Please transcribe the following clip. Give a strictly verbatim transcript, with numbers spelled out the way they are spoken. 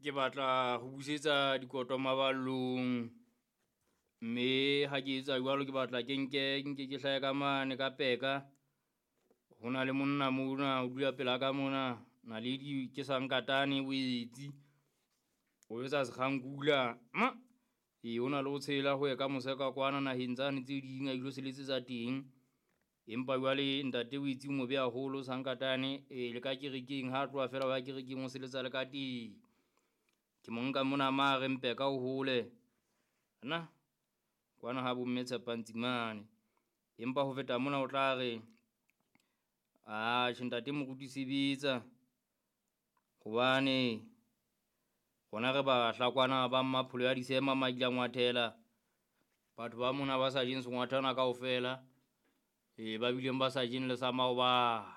ke batla ho busetsa dikoto maballong, mme ha ke etsa jwalo ke batla ke nke nke ke hlaye ka mane ka peka. Ho na le monna mona o dula pela ka mona Naledi ke sankatane boetsi o etsa sekgankula ma e hona le ho tshela ho ya ka mose ka kwana naheng tsane tse ding a ilo se letsetsa teng. Empa jwale ntate boetsi mo be haholo sankatane e le ka kerekeng ha tloha fela wa kerekeng o se letsa le ka teng. Ke mo nka mona mare mpe ka ho hole na kwana ha bo mme Tshepantsi mane. Empa ho feta mona o tla re ah ntate moruti sebetsa hobane rona re ba hlakwana ba mmapholo ya disema magila ngwathela batho ba mona ba sa jeng sengwathana kaofela e ba bileng ba sa jeng le sa maoba.